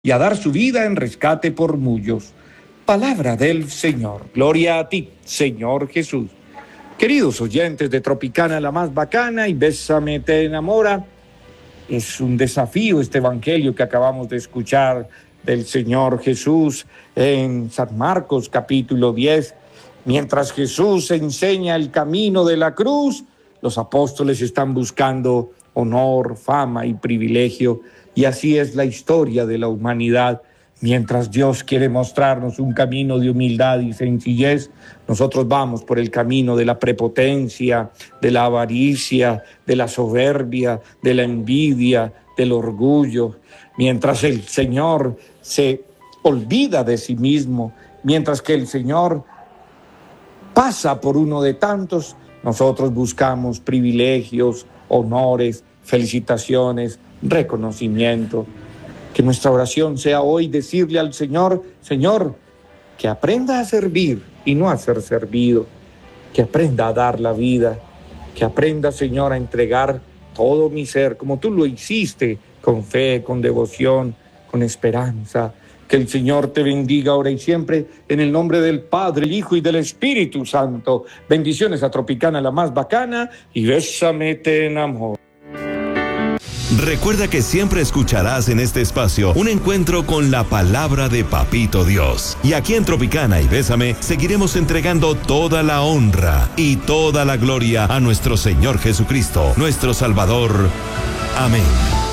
y a dar su vida en rescate por muchos. Palabra del Señor. Gloria a ti, Señor Jesús. Queridos oyentes de Tropicana, la más bacana, y Bésame te enamora, es un desafío este evangelio que acabamos de escuchar del Señor Jesús en San Marcos capítulo 10. Mientras Jesús enseña el camino de la cruz, los apóstoles están buscando honor, fama y privilegio, y así es la historia de la humanidad. Mientras Dios quiere mostrarnos un camino de humildad y sencillez, nosotros vamos por el camino de la prepotencia, de la avaricia, de la soberbia, de la envidia, del orgullo. Mientras el Señor se olvida de sí mismo, mientras que el Señor pasa por uno de tantos, nosotros buscamos privilegios, honores, felicitaciones, reconocimiento. Que nuestra oración sea hoy decirle al Señor: Señor, que aprenda a servir y no a ser servido, que aprenda a dar la vida, que aprenda, Señor, a entregar todo mi ser, como tú lo hiciste, con fe, con devoción, con esperanza. Que el Señor te bendiga ahora y siempre, en el nombre del Padre, el Hijo y del Espíritu Santo. Bendiciones a Tropicana, la más bacana, y Bésame te enamora. Recuerda que siempre escucharás en este espacio un encuentro con la palabra de Papito Dios. Y aquí en Tropicana y Bésame seguiremos entregando toda la honra y toda la gloria a nuestro Señor Jesucristo, nuestro Salvador. Amén.